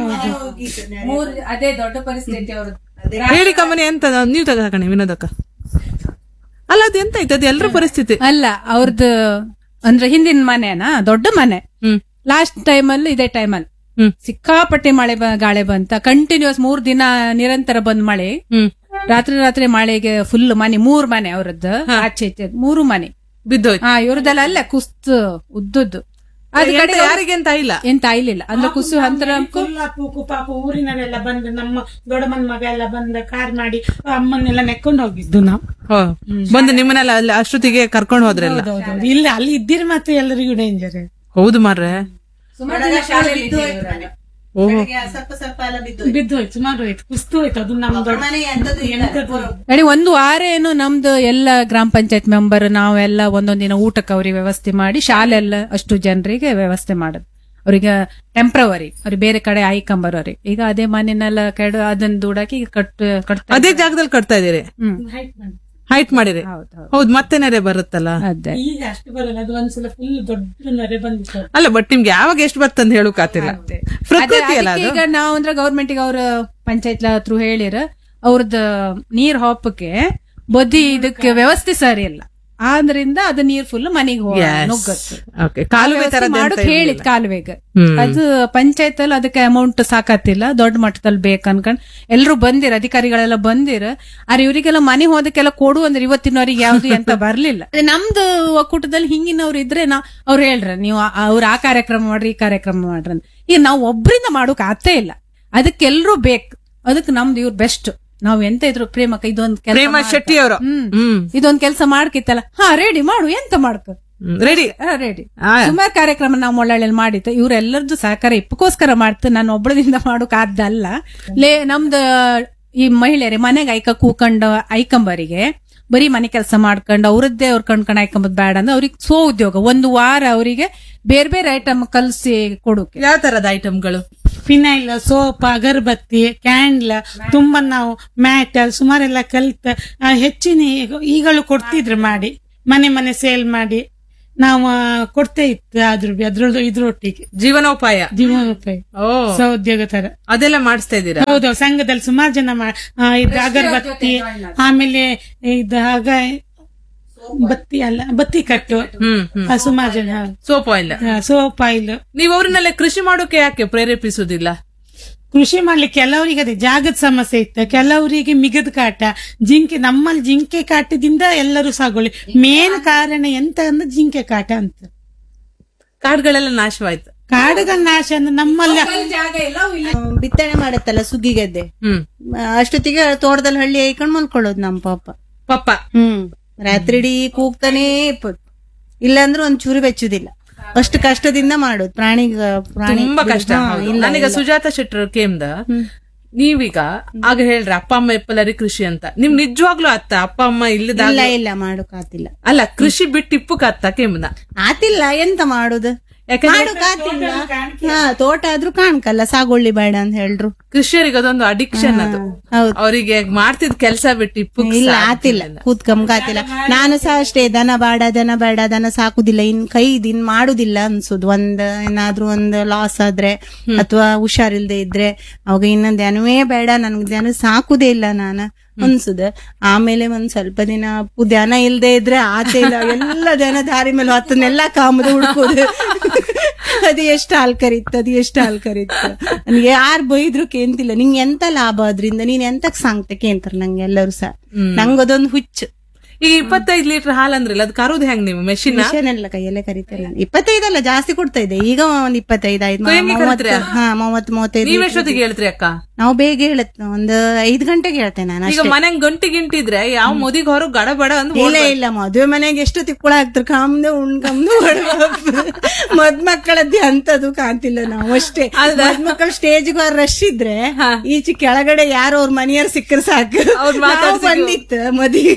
ಅದೇ ದೊಡ್ಡ ಪರಿಸ್ಥಿತಿ ಅವ್ರದ್ದು. ಹೇಳಿ ಕಮ್ಮನಿ ಎಂತ ನೀವ್ ತಗೋಕಣಿ ವಿನೋದಕ್ಕ ಅಲ್ಲ ಅದು ಎಂತ ಆಯ್ತು ಅದು ಎಲ್ರ ಪರಿಸ್ಥಿತಿ ಅಲ್ಲ ಅವ್ರದ್ದು ಅಂದ್ರೆ ಹಿಂದಿನ ಮನೆನಾ ದೊಡ್ಡ ಮನೆ. ಲಾಸ್ಟ್ ಟೈಮ್ ಅಲ್ಲಿ ಇದೇ ಟೈಮ್ ಅಲ್ಲಿ ಸಿಕ್ಕಾಪಟ್ಟೆ ಮಳೆ ಗಾಳಿ ಬಂತ ಕಂಟಿನ್ಯೂಸ್ ಮೂರ್ ದಿನ ನಿರಂತರ ಬಂದ್ ಮಳೆ. ರಾತ್ರಿ ರಾತ್ರಿ ಮಳೆಗೆ ಫುಲ್ ಮನೆ ಮೂರ್ ಮನೆ ಅವ್ರದ್ದು ಆಚೆ ಈಚೆ ಮೂರು ಮನೆ ಬಿದ್ದೋಯ್ತು. ಹಾ ಇವ್ರದೆಲ್ಲ ಅಲ್ಲ ಕುಸ್ತು ಉದ್ದದ್ದು ಅದ ಕಡೆ ಯಾರಿಗೆ ಎಂತ ಇಲ್ಲ ಎಂತ ಆಯ್ಲಿಲ್ಲ ಅಂದ್ರೆ ಕುಸು ಹಂತರ ಪಾಪ ಊರಿನಲ್ಲೆಲ್ಲ ಬಂದು ನಮ್ಮ ದೊಡ್ಡಮ್ಮನ ಮಗ ಎಲ್ಲ ಬಂದ ಕಾರ್ ಮಾಡಿ ಅಮ್ಮನ್ನೆಲ್ಲ ನೆಕ್ಕೊಂಡು ಹೋಗಿದ್ದು ನಾವು. ಬಂದು ನಿಮ್ಮನ್ನೆಲ್ಲ ಅಲ್ಲಿ ಅಷ್ಟೊತ್ತಿಗೆ ಕರ್ಕೊಂಡು ಹೋದ್ರಲ್ಲ. ಇಲ್ಲ ಅಲ್ಲಿ ಇದ್ದೀರಿ ಮತ್ತೆ ಎಲ್ಲರಿಗೂ ಡೇಂಜರ್. ಹೌದು ಮಾರ್ರೆ ಸ್ವಲ್ಪ ಸ್ವಲ್ಪ ಎಲ್ಲ ಬಿದ್ದು ಹೋಯ್ತು ಸುಮಾರು ಹೋಯ್ತು ಕುಸ್ತು ಹೋಯ್ತು. ಅದು ನಮ್ಮ ನಡಿ ಒಂದು ವಾರ ಏನು ನಮ್ದು ಎಲ್ಲ ಗ್ರಾಮ ಪಂಚಾಯತ್ ಮೆಂಬರ್ ನಾವೆಲ್ಲ ಒಂದೊಂದ್ ದಿನ ಊಟಕ್ಕೆ ಅವ್ರಿಗೆ ವ್ಯವಸ್ಥೆ ಮಾಡಿ ಶಾಲೆ ಎಲ್ಲ ಅಷ್ಟು ಜನರಿಗೆ ವ್ಯವಸ್ಥೆ ಮಾಡೋದು. ಅವ್ರಿಗೆ ಟೆಂಪ್ರವರಿ ಅವ್ರಿಗೆ ಬೇರೆ ಕಡೆ ಆಯ್ಕೊಂಬರೋರಿ. ಈಗ ಅದೇ ಮನೆನೆಲ್ಲ ಕೆಡ ಅದನ್ನ ದುಡಾಕಿ ಕಟ್ ಕಟ್ತಾ ಅದೇ ಜಾಗದಲ್ಲಿ ಕಟ್ತಾ ಇದೀರಿ. ಹೈಟ್ ಮಾಡಿರಿ. ಹೌದು ಮತ್ತೆ ನೆರೆ ಬರುತ್ತಲ್ಲ. ಈಗ ಅಷ್ಟು ಬರಲ್ಲ ಅದು ಒಂದ್ಸಲ ಫುಲ್ ದೊಡ್ಡ ನೆರೆ ಬಂದಿತ್ತು. ಅಲ್ಲ ಬಟ್ ನಿಮ್ಗೆ ಯಾವಾಗ ಎಷ್ಟು ಬರ್ತಂತ ಹೇಳೋಕಾತಿಲ್ಲ ಪ್ರಕೃತಿ ಅಲ್ಲ. ಈಗ ನಾವ್ ಅಂದ್ರೆ ಗೌರ್ಮೆಂಟ್ ಗೆ ಅವ್ರ ಪಂಚಾಯತ್ ಹತ್ರ ಹೇಳಿರ ಅವ್ರದ್ದು ನೀರ್ ಹಾಪಕ್ಕೆ ಬದಿ ಇದಕ್ಕೆ ವ್ಯವಸ್ಥೆ ಸರಿ ಇಲ್ಲ ಆದ್ರಿಂದ ಅದು ನೀರ್ ಫುಲ್ ಮನೆಗೆ ನುಗ್ಗತ್ತು. ಕಾಲುವೆ ಮಾಡೋಕ್ ಹೇಳಿದ್ ಕಾಲುವೆಗೆ ಅದು ಪಂಚಾಯತ್ ಅಲ್ಲಿ ಅದಕ್ಕೆ ಅಮೌಂಟ್ ಸಾಕತ್ತಿಲ್ಲ ದೊಡ್ಡ ಮಟ್ಟದಲ್ಲಿ ಬೇಕ್ ಅನ್ಕೊಂಡ್ ಎಲ್ರು ಬಂದಿರ ಅಧಿಕಾರಿಗಳೆಲ್ಲ ಬಂದಿರ. ಆದ್ರೆ ಇವರಿಗೆಲ್ಲ ಮನೆ ಹೋದಕ್ಕೆಲ್ಲ ಕೊಡು ಅಂದ್ರೆ ಇವತ್ತಿನವರಿಗೆ ಯಾವ್ದು ಅಂತ ಬರ್ಲಿಲ್ಲ. ನಮ್ದು ಒಕ್ಕೂಟದಲ್ಲಿ ಹಿಂಗಿನವ್ರು ಇದ್ರೆ ನಾ ಅವ್ರು ಹೇಳ್ರ ನೀವು ಅವ್ರ ಆ ಕಾರ್ಯಕ್ರಮ ಮಾಡ್ರಿ ಈ ಕಾರ್ಯಕ್ರಮ ಮಾಡ್ರಿ. ಈಗ ನಾವ್ ಒಬ್ರಿಂದ ಮಾಡೋಕ್ ಆಗ್ತೇ ಇಲ್ಲ ಅದಕ್ಕೆಲ್ರು ಬೇಕು. ಅದಕ್ಕೆ ನಮ್ದು ಇವ್ರು ಬೆಸ್ಟ್. ನಾವ್ ಎಂತ ಇದ್ರು ಪ್ರೇಮಕ್ಕ ಇದೊಂದ್ ಪ್ರೇಮ ಶೆಟ್ಟಿ ಅವರು ಹ್ಮ್ ಇದೊಂದ್ ಕೆಲಸ ಮಾಡ್ಕಿತ್ತಲ್ಲ ಹಾ ರೆಡಿ ಮಾಡು ಎಂತ ಮಾಡ್ಕೊ ರೆಡಿ ರೆಡಿ ಸುಮಾರು ಕಾರ್ಯಕ್ರಮ ನಾವು ಮೊಳ್ಳಳ್ಳಿ ಮಾಡಿತ್ತು. ಇವ್ರೆಲ್ಲರದ್ದು ಸಹಕಾರ ಇಪ್ಪಕ್ಕೋಸ್ಕರ ಮಾಡ್ತು ನಾನು ಒಬ್ಬಳದಿಂದ ಮಾಡೋಕ್ ಆದ್ದಲ್ಲ. ಲೇ ನಮ್ದು ಈ ಮಹಿಳೆಯರೇ ಮನೆಗೆ ಐಕ ಕೂಕೊಂಡ ಐಕಂಬರಿಗೆ ಬರೀ ಮನೆ ಕೆಲಸ ಮಾಡ್ಕೊಂಡು ಅವ್ರದ್ದೇ ಅವ್ರ ಕಣ್ಕೊಂಡ್ ಆಯ್ಕೊಂಬದ್ ಬೇಡ ಅಂದ್ರೆ ಅವ್ರಿಗೆ ಸ್ವ ಉದ್ಯೋಗ ಒಂದು ವಾರ ಅವರಿಗೆ ಬೇರೆ ಬೇರೆ ಐಟಮ್ ಕಲ್ಸಿ ಕೊಡೋಕೆ. ಯಾವ ತರದ ಐಟಮ್ಗಳು? ಫಿನೈಲ್ ಸೋಪ್ ಅಗರಬತ್ತಿ ಕ್ಯಾಂಡ್ಲ್ ತುಂಬಾ ನಾವು ಮ್ಯಾಟ್ ಸುಮಾರೆಲ್ಲ ಕಲ್ತ ಹೆಚ್ಚಿನ ಈಗಲೂ ಕೊಡ್ತಿದ್ರು ಮಾಡಿ ಮನೆ ಮನೆ ಸೇಲ್ ಮಾಡಿ ನಾವು ಕೊಡ್ತೇ ಇತ್ತು ಅದ್ರ ಅದ್ರದ್ದು ಇದ್ರೊಟ್ಟಿಗೆ ಜೀವನೋಪಾಯ ಜೀವನೋಪಾಯ ಓ ಸಹೋದ್ಯೋಗ ತರ. ಅದೆಲ್ಲ ಮಾಡಿಸ್ತಾ ಇದ್ದೀರಾ? ಹೌದು, ಸಂಘದಲ್ಲಿ ಸುಮಾರು ಜನ ಮಾ- ಆ, ಇದು ಅಗರಬತ್ತಿ, ಆಮೇಲೆ ಇದು ಆಗ ಬತ್ತಿ ಅಲ್ಲ ಬತ್ತಿ ಕಟ್ಟು, ಹ್ಮ್ ಹ್ಮ್ ಆ, ಸುಮಾರು ಜನ ಸೋಪ್ ಆಯಿಲ್. Soap oil. ನೀವು ಅವ್ರನ್ನೆಲ್ಲ ಕೃಷಿ ಮಾಡೋಕೆ ಯಾಕೆ ಪ್ರೇರೇಪಿಸುದಿಲ್ಲ? ಕೃಷಿ ಮಾಡ್ಲಿಕ್ಕೆ ಕೆಲವರಿಗೆ ಅದೇ ಜಾಗದ ಸಮಸ್ಯೆ ಇತ್ತು, ಕೆಲವರಿಗೆ ಮಿಗದ ಕಾಟ, ಜಿಂಕೆ. ನಮ್ಮಲ್ಲಿ ಜಿಂಕೆ ಕಾಟದಿಂದ ಎಲ್ಲರೂ ಸಾಗೋಳಿ. ಮೇನ್ ಕಾರಣ ಎಂತ ಅಂದ್ರೆ ಜಿಂಕೆ ಕಾಟ ಅಂತ. ಕಾಡುಗಳೆಲ್ಲ ನಾಶವಾಯ್ತು. ಕಾಡುಗಳ ನಾಶ ಅಂದ್ರೆ ನಮ್ಮಲ್ಲಿ ಬಿತ್ತನೆ ಮಾಡತ್ತಲ್ಲ ಸುಗ್ಗಿ ಗದ್ದೆ, ಹ್ಮ್ ಅಷ್ಟೊತ್ತಿಗೆ ತೋಟದಲ್ಲಿ ಹಳ್ಳಿ ಐಕೊಂಡ್ ಮಲ್ಕೊಳ್ಳೋದು ನಮ್ ಪಾಪ. ಪಪ್ಪ ಹ್ಮ್ ರಾತ್ರಿ ಇಡೀ ಕೂಗ್ತಾನೇ ಇಪ್ಪತ್ತು, ಇಲ್ಲಾಂದ್ರೆ ಒಂದ್ ಚೂರು ಬೆಚ್ಚುದಿಲ್ಲ. ಅಷ್ಟು ಕಷ್ಟದಿಂದ ಮಾಡೋದು. ಪ್ರಾಣಿ ಪ್ರಾಣಿ ತುಂಬಾ ಕಷ್ಟ. ಹಾ, ಹೌದು. ಇಲ್ಲ, ನನಗ ಇಲ್ಲ. ಸುಜಾತ ಶೆಟ್ಟರ್ ಕೇಮ್ದ ನೀವೀಗ ಆಗ ಹೇಳ್ರಿ ಅಪ್ಪ ಅಮ್ಮ ಎಪ್ಪಲರಿ ಕೃಷಿ ಅಂತ. ನಿಮ್ ನಿಜವಾಗ್ಲೂ ಅತ್ತ ಅಪ್ಪ ಅಮ್ಮ ಇಲ್ಲದಾಗ ಇಲ್ಲ ಇಲ್ಲ ಮಾಡೋಕ್ ಆತಿಲ್ಲ. ಅಲ್ಲ ಕೃಷಿ ಬಿಟ್ಟು ಇಪ್ಪು ಕತ್ತ ಕೇಮ್ದ ಆತಿಲ್ಲ, ಎಂತ ಮಾಡುದು? ಯಾಕಂದ್ರೆ ಮಾಡೋಕ್ ಆತಿಲ್ಲ. ಹಾ, ತೋಟ ಆದ್ರೂ ಕಾಣ್ಕಲ್ಲ, ಸಾಗುವಳಿ ಬೇಡ ಅಂತ ಹೇಳ್ರು. ಕೃಷಿಯರಿಗೆ ಅದೊಂದು ಅಡಿಕ್ಷನ್ ಅದು. ಹೌದು. ಅವರಿಗೆ ಮಾಡ್ತಿದ್ ಕೆಲಸ ಬಿಟ್ಟು ಇಪ್ಪು ಇಲ್ಲ ಆತಿಲ್ಲ, ಕೂತ್ಕಂಬ ಆತಿಲ್ಲ. ನಾನು ಸಹ ಅಷ್ಟೇ, ದನ ಬೇಡ ದನ ಬೇಡ ದನ ಸಾಕುದಿಲ್ಲ, ಇನ್ ಕೈ ಇನ್ ಮಾಡುದಿಲ್ಲ ಅನ್ಸುದು. ಒಂದ್ ಏನಾದ್ರೂ ಒಂದ್ ಲಾಸ್ ಆದ್ರೆ ಅಥವಾ ಹುಷಾರಿಲ್ದೆ ಇದ್ರೆ ಅವಾಗ ಇನ್ನೊಂದ್ ದನವೇ ಬೇಡ, ನನ್ಗೆ ದನ ಸಾಕುದೇ ಇಲ್ಲ ನಾನು ಅನ್ಸುದ. ಆಮೇಲೆ ಒಂದ್ ಸ್ವಲ್ಪ ದಿನ ಅಪ್ಪು ದನ ಇಲ್ದೆ ಇದ್ರೆ ಆಚೆ ಇಲ್ಲ, ಎಲ್ಲ ದನ ದಾರಿ ಮೇಲೆ ಹತ್ತನ್ನೆಲ್ಲ ಕಾಮದ ಹುಡ್ಕೋದು. ಅದು ಎಷ್ಟು ಹಾಲ್ ಕರಿತ್ತು, ಅದು ಎಷ್ಟು ಹಾಲ್ ಕರಿತ್ತು. ನನ್ಗೆ ಯಾರು ಬೈದ್ರು ಕೇಂತಿಲ್ಲ, ನಿಂಗೆ ಎಂತ ಲಾಭ ಅದ್ರಿಂದ, ನೀನ್ ಎಂತಕ್ ಸಾಂಗ್ತೆ ಕೇಂತಾರ ನಂಗೆ ಎಲ್ಲರೂ ಸಹ. ನಂಗದೊಂದು ಹುಚ್ಚು. ಈಗ ಇಪ್ಪತ್ತೈದು ಲೀಟರ್ ಹಾಲ್ ಅಂದ್ರಲ್ಲ, ಅದು ಕರುದು ಹೆಂಗ್ ನೀವು ಮೆಷಿನ್? ಮಿಷನ್ ಎಲ್ಲ ಕೈಯಲ್ಲೇ ಕರಿತೇನೆ ನಾನು. ಇಪ್ಪತ್ತೈದಲ್ಲ, ಜಾಸ್ತಿ ಕೊಡ್ತಾ ಇದ್ದೆ. ಈಗ ಒಂದ್ ಇಪ್ಪತ್ತೈದು ಆಯ್ತು, ಹೆಂಗೆ ಕರಿತೀರಾ? ಹಾ ಮೂವತ್ ಮೂವತ್ತೈದು. ನೀವ್ ಎಷ್ಟೊತ್ತಿಗೆ ಹೇಳ್ತೀರಿ ಅಕ್ಕ? ನಾವು ಬೇಗ ಹೇಳತ್, ಒಂದ್ ಐದ್ ಗಂಟೆಗೆ ಹೇಳ್ತೇನೆ ನಾನು ಈಗ ಅಷ್ಟೇ. ಮನೆಗ್ ಗಂಟೆ ಗಿಂಟಿದ್ರೆ ಯಾವ ಮುದಿಗ್ ಹೊರ ಗಡ ಬಡ ಅಂದ್ ಇಲ್ಲ ಇಲ್ಲ, ಮದುವೆ ಮನೆಗೆ ಎಷ್ಟು ತಿಕ್ಕುಳ ಹಾಕ್ತಾರೆ, ಕಾಮ್ದು ಉಣ್ಕಮ್ದು ಮದ್ ಮಕ್ಕಳದ್ದೇ ಅಂತದು ಕಾಣ್ತಿಲ್ಲ ನಾವು ಅಷ್ಟೇ. ಮದ್ ಮಕ್ಕಳು ಸ್ಟೇಜ್ಗೆ ರಶ್ ಇದ್ರೆ ಈಚೆ ಕೆಳಗಡೆ ಯಾರು ಅವ್ರ ಮನೆಯವ್ರು ಸಿಕ್ಕರ್ ಸಾಕು, ಅವ್ರ್ ನಾವು ಬಂದಿತ್ತು ಮದಿ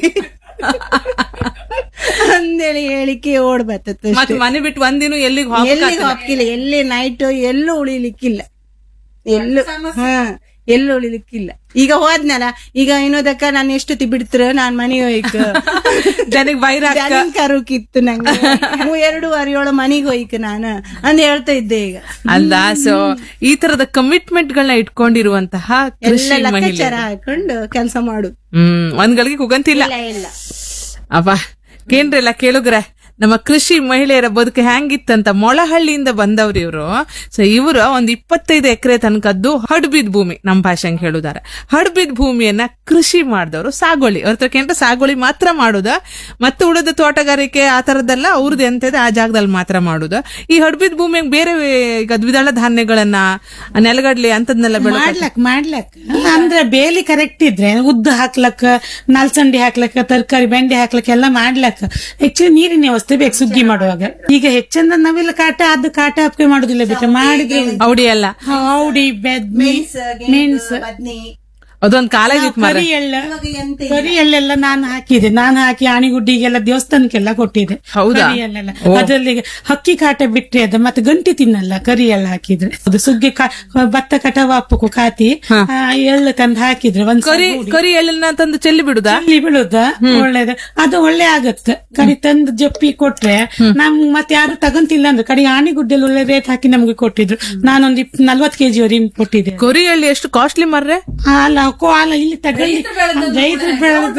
ಅಂದೇಳಿ ಹೇಳಿಕೆ ಓಡ್ ಬರ್ತದೆ. ಮತ್ ಮನೆ ಬಿಟ್ಟು ಒಂದಿನ ಎಲ್ಲಿಗೆ ಎಲ್ಲಿಗೂ ಹಾಕಿಲ್ಲ, ಎಲ್ಲಿ ನೈಟ್ ಎಲ್ಲೂ ಉಳಿಲಿಕ್ಕಿಲ್ಲ, ಎಲ್ಲೂ ಹಾ ಎಲ್ಲೂ ಉಳಿಲಿಕ್ಕಿಲ್ಲ. ಈಗ ಹೋದ್ನಲ್ಲ, ಈಗ ಇನ್ನೋದಕ್ಕ ನಾನು ಎಷ್ಟೊತ್ತಿ ಬಿಡ್ತರ ನಾನ್ ಮನೆಗೆ ಹೋಯ್ಕ ಜನಗ್ ಬೈರ ಕರುಕಿತ್ತು ನಂಗೆ ಎರಡೂವರೆ ಏಳು ಮನೆಗೆ ಹೋಯ್ಕ ನಾನು ಅಂದ್ ಹೇಳ್ತಾ ಇದ್ದೆ. ಈಗ ಅಲ್ಲ, ಸೊ ಈ ತರದ ಕಮಿಟ್ಮೆಂಟ್ ಗಳನ್ನ ಇಟ್ಕೊಂಡಿರುವಂತಹ ಕೃಷಿ ಎಲ್ಲ ಮಹಿಳೆ ಲೆಕ್ಕಾಚಾರ ಹಾಕೊಂಡು ಕೆಲಸ ಮಾಡು. ಹ್ಮ್ ಒಂದ್ಗಳಿಗೆ ಕುಗಂತಿಲ್ಲ. ಇಲ್ಲ ಇಲ್ಲ ಅಪ್ಪ ಕೇಂದ್ರೆಲ್ಲ ಕೇಳುಗ್ರೆ, ನಮ್ಮ ಕೃಷಿ ಮಹಿಳೆಯರ ಬದುಕು ಹೆಂಗಿತ್ತಂತ. ಮೊಳಹಳ್ಳಿಯಿಂದ ಬಂದವ್ರು ಇವ್ರು. ಸೊ ಇವರು ಒಂದ್ ಇಪ್ಪತ್ತೈದು ಎಕರೆ ತನಕದ್ದು ಹಡ್ಬಿದ್ ಭೂಮಿ, ನಮ್ ಭಾಷೆಂಗ್ ಹೇಳುದಾರೆ. ಹಡ್ಬಿದ್ ಭೂಮಿಯನ್ನ ಕೃಷಿ ಮಾಡಿದವರು ಸಾಗೋಳಿ. ಅವ್ರ ತಕ್ಕ ಸಾಗೋಳಿ ಮಾತ್ರ ಮಾಡುದ, ಮತ್ತೆ ಉಳಿದ ತೋಟಗಾರಿಕೆ ಆ ತರದ್ದೆಲ್ಲ ಅವ್ರದ್ದು ಎಂತದೆ ಆ ಜಾಗದಲ್ಲಿ ಮಾತ್ರ ಮಾಡುದ. ಈ ಹಡ್ಬಿದ್ ಭೂಮಿಯಾಗ ಬೇರೆ ಈಗ ದ್ವಿದಳ ಧಾನ್ಯಗಳನ್ನ, ನೆಲಗಡ್ಲಿ ಅಂತದ್ನೆಲ್ಲ ಬೆಳೆ ಮಾಡ್ಲಕ್ ಮಾಡ್ಲಕ್ ಅಂದ್ರೆ ಬೇಲಿ ಕರೆಕ್ಟ್ ಇದ್ರೆ ಉದ್ದು ಹಾಕ್ಲಕ್, ನಾಲ್ಸಂಡಿ ಹಾಕ್ಲಕ್, ತರಕಾರಿ ಬೆಂಡೆ ಹಾಕ್ಲಕ್ ಎಲ್ಲ ಮಾಡ್ಲಕ್. ಆಕ್ಚುಲಿ ನೀರಿನ ವ್ಯವಸ್ಥೆ ಬೇಕು ಸುಗ್ಗಿ ಮಾಡುವಾಗ. ಈಗ ಹೆಚ್ಚಂದ ನಾವೆಲ್ಲ ಕಾಟ ಅದು ಕಾಟ ಹಾಕಿ ಮಾಡುದಿಲ್ಲ, ಬಿಟ್ರೆ ಮಾಡಿದ್ರೆ ಔಡಿ ಎಲ್ಲ ಔಡಿ ಬೆದ್ಮಿ ಮೆಣಸು ಅದೊಂದ್ ಕಾಲ ಆಗಿತ್ತು ಮಾರ್ರೆ. ಕರಿ ಎಳ್ಳ ಕರಿ ಎಳ್ಳೆಲ್ಲ ನಾನು ಹಾಕಿದೆ, ನಾನು ಹಾಕಿ ಆಣಿಗುಡ್ಡಿಗೆಲ್ಲ ದೇವಸ್ಥಾನಕ್ಕೆಲ್ಲ ಕೊಟ್ಟಿದೆ. ಹೌದಾ? ಕರಿ ಎಳ್ಳೆಲ್ಲ ಅದ್ರಲ್ಲಿ ಹಕ್ಕಿ ಕಾಟ ಬಿಟ್ರೆ ಅದು ಮತ್ತೆ ಗಂಟಿ ತಿನ್ನಲ್ಲ ಕರಿ ಎಳ್ಳ ಹಾಕಿದ್ರೆ. ಅದು ಸುಗ್ಗಿ ಕಾ- ಭತ್ತ ಕಟಾವು ಹಾಕಬೇಕು ಕಾತಿ, ಆ, ಎಳ್ಳು ತಂದು ಹಾಕಿದ್ರೆ ಒಂದ್ ಕರಿ ಕರಿ ಎಳ್ಳನ್ನ ತಂದು ಚೆಲ್ಲಿ ಬಿಡುದಾ? ಇಲ್ಲಿ ಬೀಳುದ ಒಳ್ಳೇದು, ಅದು ಒಳ್ಳೆ ಆಗತ್ತೆ. ಕರಿ ತಂದು ಜಪ್ಪಿ ಕೊಟ್ರೆ ನಮ್ ಮತ್ತೆ ಯಾರು ತಗಂತಿಲ್ಲ ಅಂದ್ರೆ ಕಡೆ ಆಣಿಗುಡ್ಡೆಲ್ಲ ಒಳ್ಳೆ ರೇಟ್ ಹಾಕಿ ನಮ್ಗೆ ಕೊಟ್ಟಿದ್ರು. ನಾನೊಂದ್ ಇಪ್ ನಲ್ವತ್ ಕೆಜಿ ವರೆಗೆ ಕೊಟ್ಟಿದ್ದೆ. ಕರಿ ಎಳ್ಳು ಎಷ್ಟು ಕಾಸ್ಟ್ಲಿ ಮಾರ್ರೆ? ಅಲ್ಲ ಕೋಲ ಇಲ್ಲಿ ತಗೊಳ್ಳಿ ರೈತರು ಬೆಳೆದ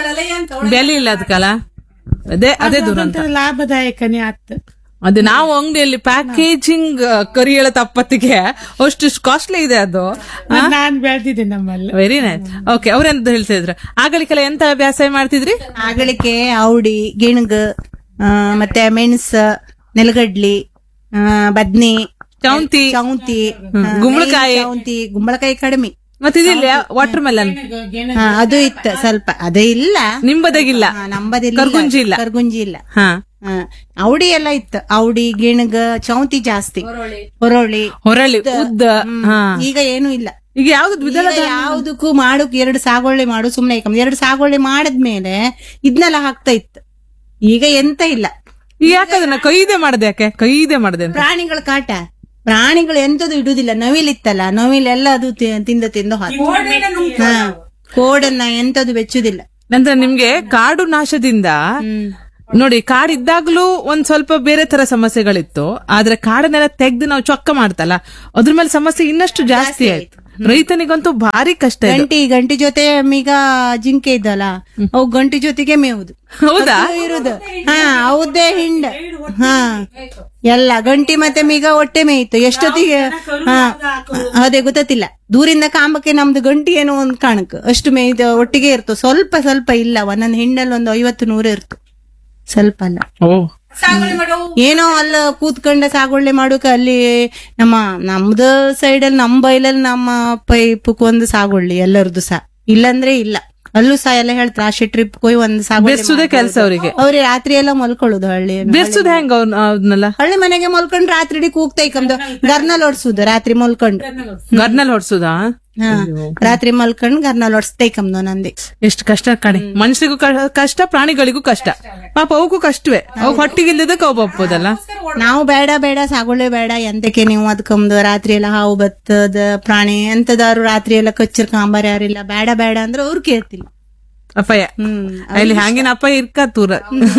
ಬೆಲೆ ಇಲ್ಲ ಅದಕ್ಕಲ್ಲ, ಅದೇ ಅದೇ ದುರಂತ. ಲಾಭದಾಯಕನೇ ಆತ್. ಅದು ನಾವು ಅಂಗಡಿಯಲ್ಲಿ ಪ್ಯಾಕೇಜಿಂಗ್ ಕರಿ ಎಳ್ಳು ತಪ್ಪತ್ತಿಗೆ ಅಷ್ಟು ಕಾಸ್ಟ್ಲಿ ಇದೆ ಅದು. ನಾನ್ ಬೆಳೆದಿದ್ದೆ ನಮ್ಮಲ್ಲಿ. Very nice. ಓಕೆ, ಅವ್ರೆಂತ ಹೇಳ್ತಾ ಇದ್ರು ಆಗಲಿಕ್ಕೆಲ್ಲ ಎಂತ ವ್ಯಾಸಾಯ ಮಾಡ್ತಿದ್ರಿ? ಆಗಳಿಕೆ ಔಡಿ, ಗಿಣಗ್, ಆ, ಮತ್ತೆ ಮೆಣಸ, ನೆಲಗಡ್ಲಿ, ಆ, ಬದ್ನಿ, ಚೌಂತಿ, ಚೌಂತಿ, ಗುಂಬಳಕಾಯಿ. ಚೌಂತಿ ಗುಂಬಳಕಾಯಿ ಕಡಿಮೆ. ಮತ್ತೆ ಇದಿಲ್ಲ ವಾಟರ್ ಮೆಲನ್, ಹಾ, ಅದು ಇತ್ತು ಸ್ವಲ್ಪ. ಅದೇ ಇಲ್ಲ, ನಿಂಬದಾಗಿಲ್ಲ, ಹಾ, ನಂಬದಿಲ್ಲ, ಕರ್ಗುಂಜಿ ಇಲ್ಲ. ಕರ್ಗುಂಜಿ ಇಲ್ಲ. ಹಾ, ಹಾ, ಔಡಿ ಎಲ್ಲ ಇತ್ತು. ಔಡಿ, ಗಿಣಗ, ಚೌಂತಿ ಜಾಸ್ತಿ, ಹೊರೊಳಿ, ಹೊರಳಿ, ಉದ್ದ. ಹಾ, ಈಗ ಏನು ಇಲ್ಲ. ಈಗ ಯಾವ್ದು ದ್ವಿದಳ ಈಗ ಯಾವ್ದಕ್ಕೂ ಮಾಡೋಕ್ ಎರಡು ಸಾಗುವಳಿ ಮಾಡು ಸುಮ್ನೆ ಯಾಕಂದ್ರೆ ಎರಡು ಸಾಗುವಳಿ ಮಾಡದ್ಮೇಲೆ ಇದನ್ನೆಲ್ಲ ಹಾಕ್ತಾ ಇತ್ತು. ಈಗ ಎಂತ ಇಲ್ಲ. ಈಗ ಯಾಕದನ್ನ ಕೈದೆ ಮಾಡದೆ? ಯಾಕೆ ಕೈದೆ ಮಾಡದೆ ಅಂತ? ಪ್ರಾಣಿಗಳ ಕಾಟ. ಪ್ರಾಣಿಗಳು ಎಂತದು ಇಡುದಿಲ್ಲ. ನವಿಲಿತ್ತಲ್ಲ, ನವಿಲೆಲ್ಲ ಅದು ತಿ- ತಿಂದ ತಿಂದು ಹಾಕಿ. ಹಾ, ಕೋಡನ್ನ ಎಂತದು ಬೆಚ್ಚುದಿಲ್ಲ. ನಂತರ ನಿಮ್ಗೆ ಕಾಡು ನಾಶದಿಂದ ನೋಡಿ ಕಾಡಿದ್ದಾಗ್ಲೂ ಒಂದ್ ಸ್ವಲ್ಪ ಬೇರೆ ತರ ಸಮಸ್ಯೆಗಳಿತ್ತು, ಆದ್ರೆ ಕಾಡನ್ನೆಲ್ಲ ತೆಗ್ದು ನಾವು ಚೊಕ್ಕ ಮಾಡ್ತಲ್ಲ ಅದ್ರ ಮೇಲೆ ಸಮಸ್ಯೆ ಇನ್ನಷ್ಟು ಜಾಸ್ತಿ ಆಯ್ತು. ರೈತನಿಗಂತೂ ಭಾರಿ ಕಷ್ಟ ಇದು. ಗಂಟಿ ಗಂಟಿ ಜೊತೆ ಈಗ ಜಿಂಕೆ ಇದ್ದಲ್ಲ, ಅವು ಗಂಟಿ ಜೊತೆಗೆ ಮೇವುದು. ಹೌದಾ? ಅದು ಇರುದು ಹಾ ಹೌದೇ ಹಿಂಡ ಹಾ ಎಲ್ಲ ಗಂಟಿ ಮತ್ತೆ ಮೀಗ ಹೊಟ್ಟೆ ಮೇಯ್ತು. ಎಷ್ಟೊತ್ತಿಗೆ ಹಾ ಅದೇ ಗೊತ್ತಿಲ್ಲ, ದೂರಿಂದ ಕಾಂಬಕ್ಕೆ ನಮ್ದು ಗಂಟಿ ಏನೋ ಒಂದ್ ಕಾಣಕ್ ಅಷ್ಟು ಮೇಯ್ದು ಒಟ್ಟಿಗೆ ಇರ್ತು. ಸ್ವಲ್ಪ ಸ್ವಲ್ಪ ಇಲ್ಲ, ಒಂದೊಂದ್ ಹಿಂಡಲ್ಲಿ ಒಂದು ಐವತ್ತು ನೂರು ಇರ್ತು, ಸ್ವಲ್ಪ ಅಲ್ಲ. ಓ ಏನೋ ಅಲ್ಲ ಕೂತ್ಕೊಂಡ ಸಾಗುವಳಿ ಮಾಡೋಕೆ ಅಲ್ಲಿ ನಮ್ಮ ನಮ್ದು ಸೈಡ್ ಅಲ್ಲಿ ನಮ್ ಬೈಲಲ್ಲಿ ನಮ್ಮ ಪೈಪಕ್ ಒಂದು ಸಾಗುವಳಿ ಎಲ್ಲರದು ಸಹ, ಇಲ್ಲಂದ್ರೆ ಇಲ್ಲ ಅಲ್ಲೂ ಸಹ ಎಲ್ಲ ಹೇಳ್ತಾರೆ ಆಶೆ ಟ್ರಿಪ್ ಹೋಗಿ ಒಂದು ಬೆರ್ಸುದೇ ಕೆಲ್ಸ ಅವ್ರಿಗೆ. ಅವ್ರಿ ರಾತ್ರಿ ಎಲ್ಲ ಮಲ್ಕೊಳ್ಳೋದು ಹಳ್ಳಿ ಬೆರ್ಸುದ ಹೆಂಗ ಅವ್ರನ್ನೆಲ್ಲ ಹಳ್ಳಿ ಮನೆಗೆ ಮಲ್ಕೊಂಡ್ ರಾತ್ರಿ ಇಡೀ ಕೂಗ್ತೈಕಂದು ಗರ್ನಲ್ಲಿ ಹೊಡ್ಸುದು, ರಾತ್ರಿ ಮಲ್ಕೊಂಡು ಗರ್ನಲ್ಲಿ ಹೊಡ್ಸುದಾ? ಹಾ ರಾತ್ರಿ ಮಲ್ಕೊಂಡ್ ಗರ್ನಲ್ಲಿ ಹೊಡ್ಸ್ತೈಕಂದು ನಂದಿ. ಎಷ್ಟು ಕಷ್ಟ ಕಣೆ, ಮನುಷ್ಯರಿಗೂ ಕ- ಕಷ್ಟ, ಪ್ರಾಣಿಗಳಿಗೂ ಕಷ್ಟ. ಪಾಪ ಅವಕ್ಕೂ ಕಷ್ಟವೇ, ಅವ್ ಹೊಟ್ಟಿಗಿಲ್ದದಕ್ಕೆ ಅವ್ ಒಪ್ಪೋದಲ್ಲ. ನಾವು ಬೇಡ ಬೇಡ ಸಾಗುವಳಿ ಬೇಡ ಎಂತಕ್ಕೆ ನೀವು ಅದ್ಕಂದು ರಾತ್ರಿ ಎಲ್ಲ ಹಾವು ಬತ್ತದ ಪ್ರಾಣಿ ಎಂತದಾರು ರಾತ್ರಿ ಎಲ್ಲ ಕಚ್ಚರ್ ಕಾಂಬಾರ ಯಾರಿಲ್ಲ ಬೇಡ ಬೇಡ ಅಂದ್ರೆ ಅವ್ರು ಕೇಳ್ತಿಲ್ಲ. ಅಪ್ಪಯ್ಯ ಹ್ಮ್ ಅಲ್ಲಿ ಹಂಗಿನ ಅಪ್ಪಯ್ಯ ಇರ್ಕತ್ತೂರ.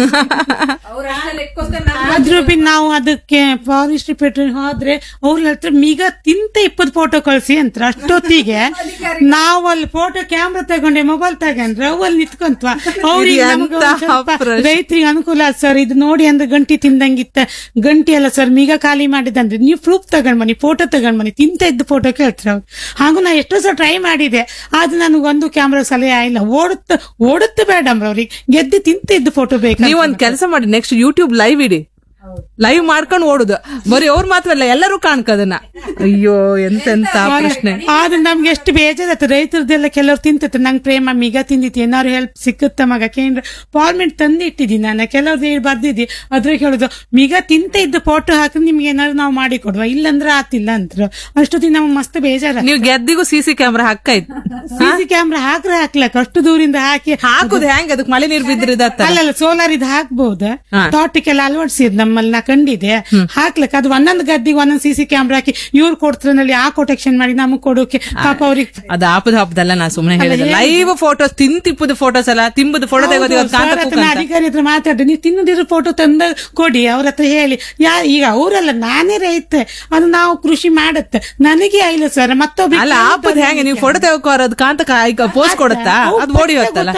ಆದ್ರೂ ಬಿ ನಾವು ಅದಕ್ಕೆ ಫಾರೆಸ್ಟ್ ಪೆಟ್ರೋಲ್ ಹೋದ್ರೆ ಅವ್ರು ಹೇಳ್ತಾರೆ ಮೀಗ ತಿಂತ ಇಪ್ಪತ್ತು ಫೋಟೋ ಕಳ್ಸಿ ಅಂತ. ಅಷ್ಟೊತ್ತಿಗೆ ನಾವು ಅಲ್ಲಿ ಫೋಟೋ ಕ್ಯಾಮ್ರಾ ತಗೊಂಡೆ ಮೊಬೈಲ್ ತಗೊಂಡ್ರೆ ಅವಲ್ಲಿ ನಿಂತ್ಕೊಂತ್ವ. ಅವ್ರಿಗೆ ನಮ್ಗೆ ಒಂದ್ ಸ್ವಲ್ಪ ರೈತರಿಗೆ ಅನುಕೂಲ ಸರ್, ಇದು ನೋಡಿ ಅಂದ್ರೆ ಗಂಟಿ ತಿಂದಂಗಿತ್ತ, ಗಂಟಿ ಅಲ್ಲ ಸರ್ ಮೀಗ ಖಾಲಿ ಮಾಡಿದಂದ್ರೆ ನೀವು ಪ್ರೂಫ್ ತಗೊಂಡ್ ಬನ್ನಿ, ಫೋಟೋ ತಗೊಂಡ್ ಬನ್ನಿ, ತಿಂತ ಇದ್ದ ಫೋಟೋ ಕೇಳ್ತಾರೆ ಅವ್ರು. ಹಾಗೂ ನಾ ಎಷ್ಟೋ ಸಲ ಟ್ರೈ ಮಾಡಿದೆ, ಆದ್ರೆ ನನಗೊಂದು ಕ್ಯಾಮ್ರಾ ಸಲಹೆ ಆಯಿಲ್ಲ. ಓಡುತ್ತ ಓಡುತ್ತ ಬೇಡಮ್ ಅವ್ರಿಗೆ ಗೆದ್ದು ತಿಂತ ಇದ್ದ ಫೋಟೋ ಬೇಕು. ನೀವೊಂದ್ ಕೆಲಸ ಮಾಡಿ, ನೆಕ್ಸ್ಟ್ ಯೂಟ್ಯೂಬ್ ಲೈವ್ ಇಡಿ, ಲೈವ್ ಮಾಡ್ಕೊಂಡು ಓಡುದು. ಬರೀ ಅವ್ರು ಮಾತ್ರ ಅಲ್ಲ, ಎಲ್ಲರೂ ಕಾಣ್ಕದನ್ನ. ಅಯ್ಯೋ ಎಂತೆಂತ ಪ್ರಶ್ನೆ. ಆದ್ರೆ ನಮ್ಗೆ ಎಷ್ಟು ಬೇಜಾರತ್ತ, ರೈತರದೆಲ್ಲ ಕೆಲವ್ರು ತಿಂತತ್ತ. ನಂಗೆ ಪ್ರೇಮ ಮೀಗ ತಿಂದಿತ್ತು, ಏನಾದ್ರು ಹೆಲ್ಪ್ ಸಿಕ್ಕುತ್ತ ಮಗ ಕೇಂದ್ರ ಫಾರ್ಮೆಟ್ ತಂದು ಇಟ್ಟಿದ್ದೀನಿ ನಾನು, ಕೆಲವ್ರದ್ದು ಹೇಳಿ ಬರ್ದಿದ್ದಿ ಅದ್ರಾಗ ಹೇಳುದು ಮೀಗ ತಿಂತ ಇದ್ದ ಫೋಟೋ ಹಾಕಿ ನಿಮ್ಗೆ ಏನಾದ್ರು ನಾವು ಮಾಡಿ ಕೊಡುವ, ಇಲ್ಲಂದ್ರೆ ಆತಿಲ್ಲ ಅಂತ. ಅಷ್ಟೊತ್ತಿಗೆ ನಮ್ಗೆ ಮಸ್ತ್ ಬೇಜಾರ. ನೀವು ಗೆದ್ದಿಗೂ ಸಿಸಿ ಕ್ಯಾಮ್ರಾ ಹಾಕಾಯ್ತು. ಸಿಸಿ ಕ್ಯಾಮ್ರಾ ಹಾಕ್ರೆ ಹಾಕ್ಲಕ್ ಅಷ್ಟು ದೂರಿಂದ ಹಾಕಿ ಹಾಕುದು ಹೆಂಗ್, ಅದಕ್ಕೆ ಮಳೆ ನೀರು ಬಿದ್ರಿದತ್ತ. ಅಲ್ಲಲ್ಲ ಸೋಲಾರ್ ಇದು ಹಾಕ್ಬಹುದು, ತೋಟಕ್ಕೆಲ್ಲ ಅಳವಡಿಸಿದ್ ನಮ್ಮಲ್ಲಿ ನಾ ಕಂಡಿದೆ. ಹಾಕ್ಲಕ್ ಅದು ಒಂದೊಂದು ಗದ್ದಿಗೆ ಒಂದೊಂದು ಸಿಸಿ ಕ್ಯಾಮ್ರಾ ಹಾಕಿ ಇವ್ರು ಕೊಡ್ತಾರೆ, ಆ ಕೊಟೆಕ್ಷನ್ ಮಾಡಿ ನಮಗ್ ಕೊಡೋಕೆ ಪಾಪ ಅವ್ರಿಗೆ. ಅದು ಆಪದ ಹಬ್ಬದಲ್ಲ, ನಾ ಸುಮ್ನೆ ಹೇಳಿದೆ. ಲೈವ್ ಫೋಟೋಸ್, ತಿಂತಿಪ್ಪದ ಫೋಟೋಸ್ ಅಲ್ಲ, ತಿಂಬದ ಫೋಟೋ ತೆಗೋದು. ಅಧಿಕಾರಿ ಹತ್ರ ಮಾತಾಡಿ ನೀವು ತಿನ್ನದಿರೋ ಫೋಟೋ ತಂದ ಕೊಡಿ ಅವ್ರ ಹತ್ರ ಹೇಳಿ. ಯಾ ಈಗ ಅವರಲ್ಲ ನಾನೇ ರೈತ, ಅದು ನಾವು ಕೃಷಿ ಮಾಡತ್ತೆ, ನನಗೆ ಆಯ್ಲ ಸರ್ ಮತ್ತೊಬ್ಬ ಅಲ್ಲ ಆಪದ ಹೆಂಗೆ ನೀವು ಫೋಟೋ ತೆಗೋಕೋರ ಅದು ಕಾಂತ ಪೋಸ್ಟ್ ಕೊಡುತ್ತಾ, ಅದು ಓಡಿ ಹೋತ್ತಲ್ಲ,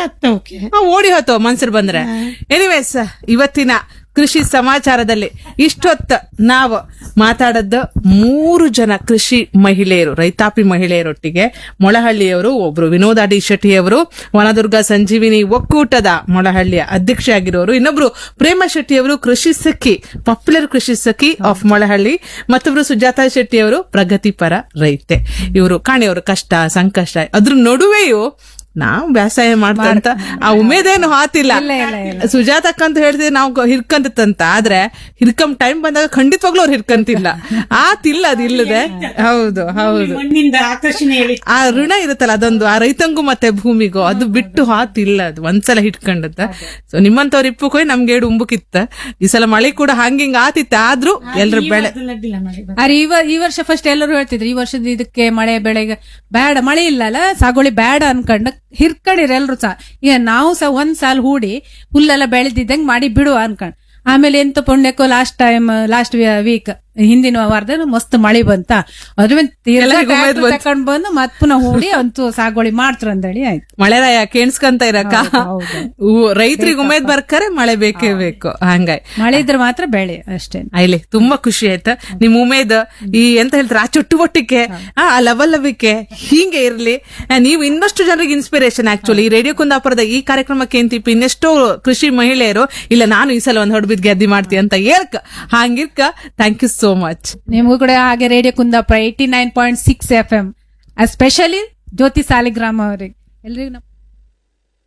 ಓಡಿ ಹೋತೋ ಮನ್ಸರ್ ಬಂದ್ರೆ. ಎನಿವೇಸ್, ಇವತ್ತಿನ ಕೃಷಿ ಸಮಾಚಾರದಲ್ಲಿ ಇಷ್ಟೊತ್ತು ನಾವು ಮಾತಾಡದ್ದು ಮೂರು ಜನ ಕೃಷಿ ಮಹಿಳೆಯರು, ರೈತಾಪಿ ಮಹಿಳೆಯರೊಟ್ಟಿಗೆ. ಮೊಳಹಳ್ಳಿಯವರು ಒಬ್ರು ವಿನೋದ ಡಿ ಶೆಟ್ಟಿಯವರು, ವನದುರ್ಗ ಸಂಜೀವಿನಿ ಒಕ್ಕೂಟದ ಮೊಳಹಳ್ಳಿಯ ಅಧ್ಯಕ್ಷೆ ಆಗಿರೋರು, ಇನ್ನೊಬ್ರು ಪ್ರೇಮ ಶೆಟ್ಟಿಯವರು ಕೃಷಿ ಸಖಿ, ಪಾಪ್ಯುಲರ್ ಕೃಷಿ ಸಖಿ ಆಫ್ ಮೊಳಹಳ್ಳಿ, ಮತ್ತೊಬ್ರು ಸುಜಾತಾ ಶೆಟ್ಟಿಯವರು ಪ್ರಗತಿಪರ ರೈತೆ. ಇವರು ಕಾಣಿಯವರು ಕಷ್ಟ ಸಂಕಷ್ಟ ಅದ್ರ ನಡುವೆಯೂ ನಾವು ವ್ಯವಸಾಯ ಮಾಡ್ತಂತ ಆ ಉಮೇದೇನು ಹಾತಿಲ್ಲ. ಸುಜಾತಕ್ಕಂತ ಹೇಳ್ತಿದ್ರೆ ನಾವು ಹಿರ್ಕಂತಂತ, ಆದ್ರೆ ಹಿರ್ಕಂ ಟೈಮ್ ಬಂದಾಗ ಖಂಡಿತವಾಗ್ಲೂ ಅವ್ರು ಹಿರ್ಕಂತಿಲ್ಲ, ಆತಿಲ್ಲ ಅದಿಲ್ಲದೆ. ಹೌದು ಹೌದು, ಆ ಋಣ ಇರುತ್ತಲ್ಲ ಅದೊಂದು, ಆ ರೈತಂಗೂ ಮತ್ತೆ ಭೂಮಿಗೂ, ಅದು ಬಿಟ್ಟು ಹಾತಿಲ್ಲ, ಅದು ಒಂದ್ಸಲ ಹಿಡ್ಕೊಂಡತ್ತ. ಸೊ ನಿಮ್ಮಂತವ್ರ ಇಪ್ಪಕ್ಕೋಯ್ ನಮ್ಗೆ ಏಡು ಉಂಬುಕಿತ್ತ. ಈ ಸಲ ಮಳೆ ಕೂಡ ಹಂಗಿಂಗ್ ಆತಿತ್ತ, ಆದ್ರೂ ಎಲ್ರ ಬೆಳೆ. ಅರೆ ಈ ವರ್ಷ ಫಸ್ಟ್ ಎಲ್ಲರೂ ಹೇಳ್ತಿದ್ರು ಈ ವರ್ಷದ ಇದಕ್ಕೆ ಮಳೆ ಬೆಳೆಗೆ ಬೇಡ, ಮಳೆ ಇಲ್ಲ ಅಲ್ಲ ಸಾಗುವಳಿ ಬೇಡ ಅನ್ಕೊಂಡ ಹಿರ್ಕಡಿರ ಎಲ್ರು ಸಹ. ಈಗ ನಾವು ಸಹ ಒಂದ್ ಸಾಲ ಹೂಡಿ ಹುಲ್ಲೆಲ್ಲ ಬೆಳೆದಿದ್ದಂಗ್ ಮಾಡಿ ಬಿಡುವ ಅನ್ಕೊಂಡ್, ಆಮೇಲೆ ಎಂತ ಪುಣ್ಯಕ್ಕೂ ಲಾಸ್ಟ್ ಟೈಮ್ ಲಾಸ್ಟ್ ವೀಕ್ ಹಿಂದಿನ ವಾರದಲ್ಲಿ ಮಸ್ತ್ ಮಳೆ ಬಂತ, ಅದ್ರ ತಕೊಂಡ್ ಬಂದು ಮತ್ ಪುನಃ ಹೂಡಿ ಅಂತೂ ಸಾಗುವಳಿ ಮಾಡ್ತಾರ ಅಂತೇಳಿ ಆಯ್ತು. ಮಳೆರಾಯ ಕೇಣಿಸ್ಕೊಂತ ಇರಕ ರೈತರಿಗೆ ಉಮೇದ್ ಬರ್ಕರೆ ಮಳೆ ಬೇಕೇ ಬೇಕು. ಹಂಗಾಯ್ ಮಳೆ ಇದ್ರೆ ಮಾತ್ರ ಬೆಳೆ ಅಷ್ಟೇ. ಆಯ್ಲೆ ತುಂಬಾ ಖುಷಿ ಆಯ್ತಾ ನಿಮ್ ಉಮೇದ್, ಈ ಎಂತ ಹೇಳ್ತಾರೆ ಆ ಚುಟ್ಟುಬೊಟ್ಟಿಗೆ, ಆ ಲವಲವಿಕೆ ಹಿಂಗೆ ಇರ್ಲಿ. ನೀವು ಇನ್ನಷ್ಟು ಜನರಿಗೆ ಇನ್ಸ್ಪಿರೇಷನ್. ಆಕ್ಚುಲಿ ಈ ರೇಡಿಯೋ ಕುಂದಾಪುರದ ಈ ಕಾರ್ಯಕ್ರಮಕ್ಕೆ ಅಂತಿಪ್ಪಿ ಇನ್ನೆಷ್ಟೋ ಕೃಷಿ ಮಹಿಳೆಯರು ಇಲ್ಲ ನಾನು ಈ ಸಲ ಒಂದ್ ಹೊಡ್ಬಿದ್ ಗೆದ್ದಿ ಮಾಡ್ತಿ ಅಂತ ಹೇಳ್ಕ ಹಂಗಿರ್ಕ. Thank you so much. ನಿಮಗೂ ಕೂಡ ಹಾಗೆ radio Kundapura eighty nine point six F M, especially ಜ್ಯೋತಿ ಸಾಲಿಗ್ರಾಮ ಅವರಿಗೆ ಎಲ್ರಿಗೂ